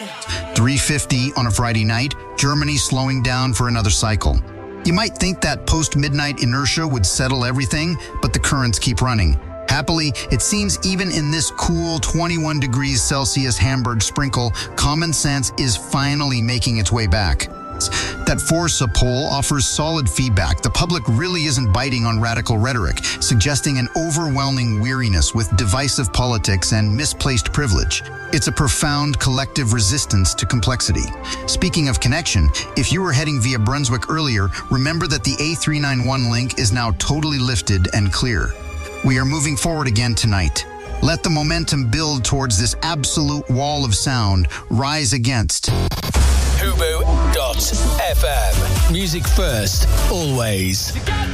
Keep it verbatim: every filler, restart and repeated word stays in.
three fifty on a Friday night, Germany slowing down for another cycle. You might think that post-midnight inertia would settle everything, but the currents keep running. Happily, it seems even in this cool twenty-one degrees Celsius Hamburg sprinkle, common sense is finally making its way back. That Forza poll offers solid feedback. The public really isn't biting on radical rhetoric, suggesting an overwhelming weariness with divisive politics and misplaced privilege. It's a profound collective resistance to complexity. Speaking of connection, if you were heading via Brunswick earlier, remember that the A three ninety-one link is now totally lifted and clear. We are moving forward again tonight. Let the momentum build towards this absolute wall of sound rise against Hubu dot F M. Music first, always.